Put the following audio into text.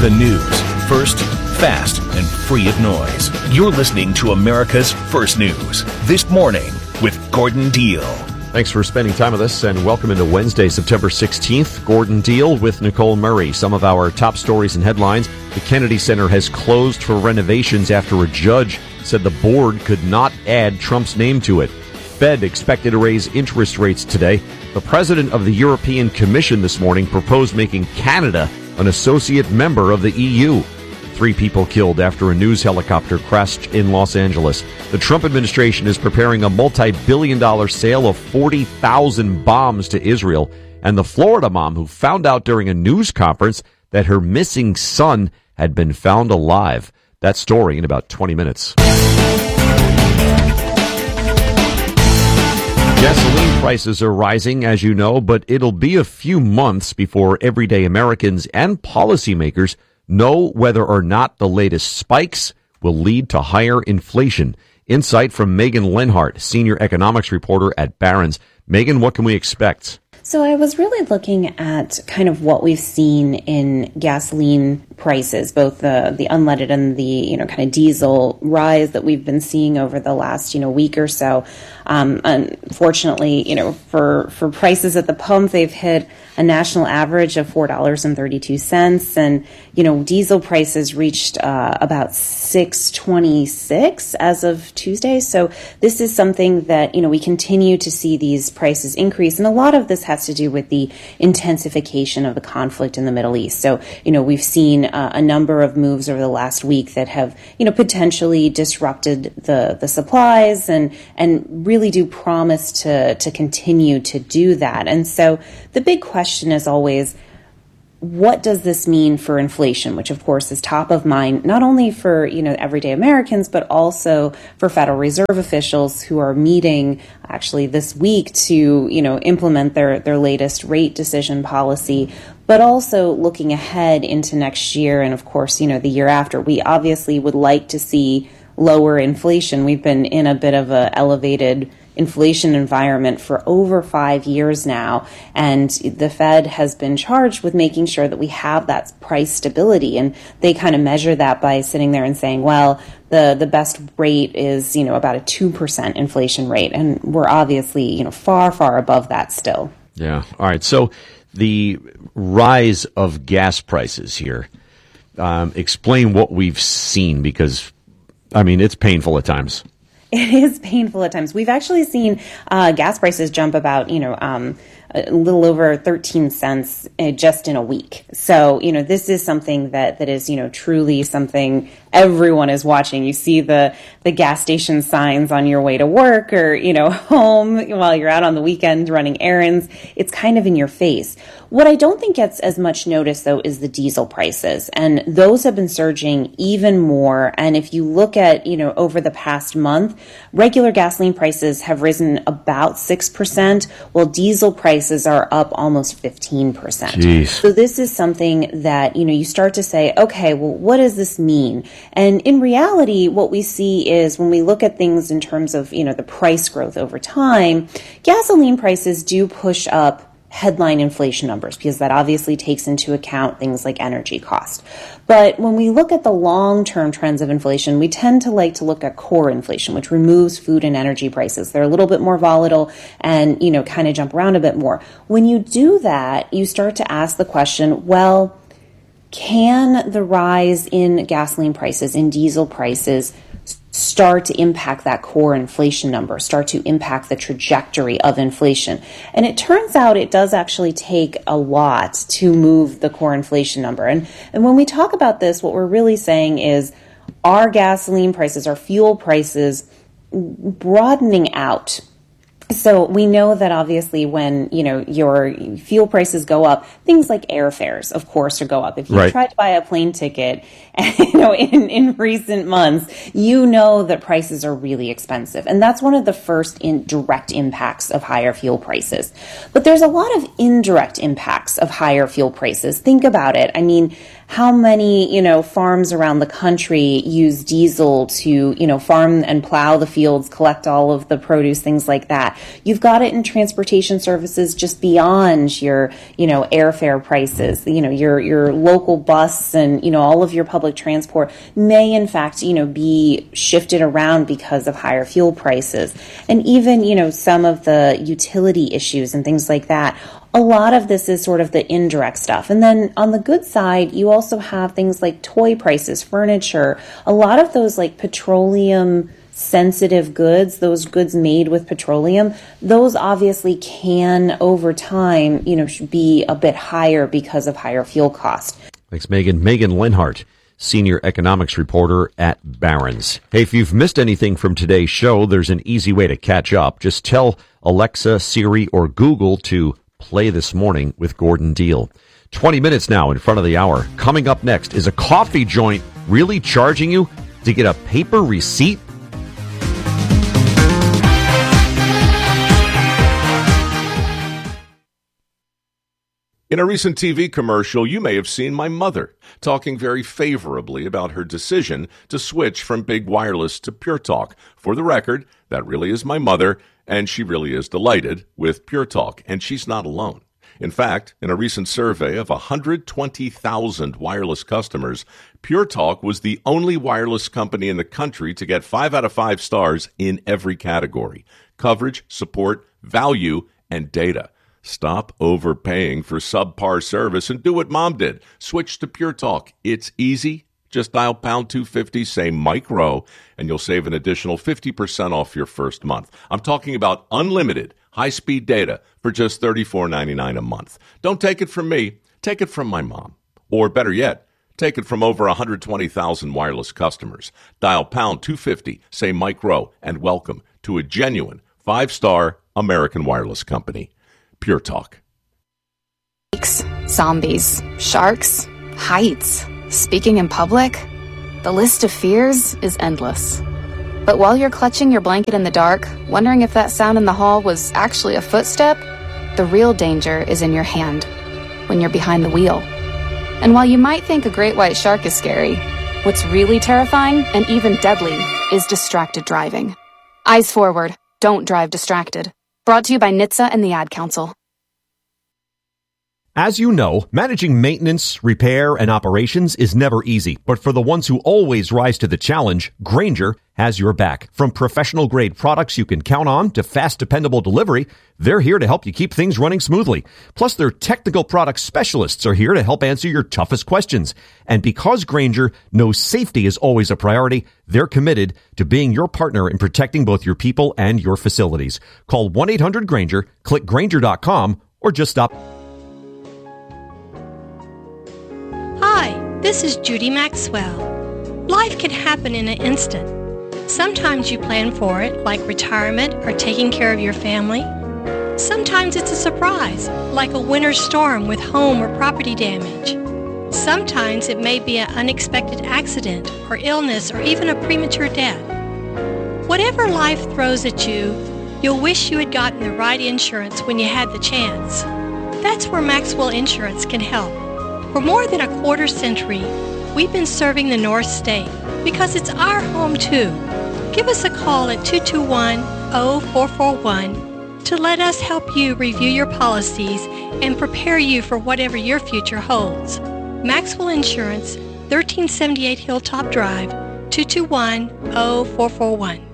The news, first, fast, and free of noise. You're listening to America's First News. This morning with Gordon Deal. Thanks for spending time with us, and welcome into Wednesday, September 16th. Gordon Deal with Nicole Murray. Some of our top stories and headlines. The Kennedy Center has closed for renovations after a judge said the board could not add Trump's name to it. Fed expected to raise interest rates today. The president of the European Commission this morning proposed making Canada an associate member of the EU. 3 people killed after a news helicopter crashed in Los Angeles. The Trump administration is preparing a multi-billion-dollar sale of 40,000 bombs to Israel. And the Florida mom who found out during a news conference that her missing son had been found alive. That story in about 20 minutes. Gasoline prices are rising, as you know, but it'll be a few months before everyday Americans and policymakers know whether or not the latest spikes will lead to higher inflation. Insight from Megan Lenhart, senior economics reporter at Barron's. Megan, what can we expect? So I was really looking at kind of what we've seen in gasoline prices, both the unleaded and the, kind of diesel rise that we've been seeing over the last, week or so. Unfortunately, for prices at the pump, they've hit a national average of $4.32. And, diesel prices reached about $6.26 as of Tuesday. So this is something that, we continue to see these prices increase. And a lot of this has to do with the intensification of the conflict in the Middle East. So, we've seen a number of moves over the last week that have, potentially disrupted the supplies and really do promise to continue to do that. And so the big question is always, what does this mean for inflation, which of course is top of mind, not only for, everyday Americans, but also for Federal Reserve officials who are meeting actually this week to, implement their latest rate decision policy, but also looking ahead into next year. And of course, the year after, we obviously would like to see lower inflation. We've been in a bit of a elevated inflation environment for over 5 years now, and the Fed has been charged with making sure that we have that price stability, and they kind of measure that by sitting there and saying, well, the best rate is about a 2% inflation rate, and we're obviously far above that still. Yeah. All right. So the rise of gas prices here, explain what we've seen, because it's painful at times. It is painful at times. We've actually seen gas prices jump about, a little over 13 cents just in a week. So, this is something that is, truly something everyone is watching. You see the gas station signs on your way to work or, home while you're out on the weekend running errands. It's kind of in your face. What I don't think gets as much notice, though, is the diesel prices. And those have been surging even more. And if you look at, over the past month, regular gasoline prices have risen about 6%, while diesel prices are up almost 15%. Jeez. So this is something that, you start to say, okay, well, what does this mean? And in reality, what we see is when we look at things in terms of, the price growth over time, gasoline prices do push up headline inflation numbers, because that obviously takes into account things like energy cost. But when we look at the long-term trends of inflation, we tend to like to look at core inflation, which removes food and energy prices. They're a little bit more volatile and, kind of jump around a bit more. When you do that, you start to ask the question, well, can the rise in gasoline prices, in diesel prices, start to impact that core inflation number, start to impact the trajectory of inflation? And it turns out it does actually take a lot to move the core inflation number. And when we talk about this, what we're really saying is, our gasoline prices, our fuel prices, broadening out. So we know that obviously when, your fuel prices go up, things like airfares, of course, go up. If you try to buy a plane ticket, in recent months, that prices are really expensive. And that's one of the first direct impacts of higher fuel prices. But there's a lot of indirect impacts of higher fuel prices. Think about it. How many, farms around the country use diesel to, farm and plow the fields, collect all of the produce, things like that. You've got it in transportation services just beyond your, airfare prices. Your local bus and, all of your public transport may in fact, be shifted around because of higher fuel prices. And even, some of the utility issues and things like that. A lot of this is sort of the indirect stuff. And then on the good side, you also have things like toy prices, furniture, a lot of those like petroleum sensitive goods, those goods made with petroleum, those obviously can over time, be a bit higher because of higher fuel cost. Thanks, Megan. Megan Linhart, senior economics reporter at Barron's. Hey, if you've missed anything from today's show, there's an easy way to catch up. Just tell Alexa, Siri, or Google to play This Morning with Gordon Deal. 20 minutes now in front of the hour. Coming up next, is a coffee joint really charging you to get a paper receipt? In a recent TV commercial, you may have seen my mother talking very favorably about her decision to switch from Big Wireless to Pure Talk. For the record, that really is my mother, and she really is delighted with Pure Talk, and she's not alone. In fact, in a recent survey of 120,000 wireless customers, Pure Talk was the only wireless company in the country to get 5 out of 5 stars in every category: coverage, support, value, and data. Stop overpaying for subpar service and do what Mom did. Switch to Pure Talk. It's easy. Just dial pound 250, say Mike Rowe, and you'll save an additional 50% off your first month. I'm talking about unlimited high-speed data for just $34.99 a month. Don't take it from me. Take it from my mom. Or better yet, take it from over 120,000 wireless customers. Dial pound 250, say Mike Rowe, and welcome to a genuine 5-star American wireless company. Pure Talk. Zombies, sharks, heights, speaking in public. The list of fears is endless. But while you're clutching your blanket in the dark, wondering if that sound in the hall was actually a footstep, the real danger is in your hand, when you're behind the wheel. And while you might think a great white shark is scary, what's really terrifying and even deadly is distracted driving. Eyes forward, don't drive distracted. Brought to you by NHTSA and the Ad Council. As you know, managing maintenance, repair, and operations is never easy. But for the ones who always rise to the challenge, Grainger has your back. From professional-grade products you can count on to fast, dependable delivery, they're here to help you keep things running smoothly. Plus, their technical product specialists are here to help answer your toughest questions. And because Grainger knows safety is always a priority, they're committed to being your partner in protecting both your people and your facilities. Call 1-800-GRAINGER, click Grainger.com, or just stop. Hi, this is Judy Maxwell. Life can happen in an instant. Sometimes you plan for it, like retirement or taking care of your family. Sometimes it's a surprise, like a winter storm with home or property damage. Sometimes it may be an unexpected accident or illness or even a premature death. Whatever life throws at you, you'll wish you had gotten the right insurance when you had the chance. That's where Maxwell Insurance can help. For more than a quarter century, we've been serving the North State because it's our home too. Give us a call at 221-0441 to let us help you review your policies and prepare you for whatever your future holds. Maxwell Insurance, 1378 Hilltop Drive, 221-0441.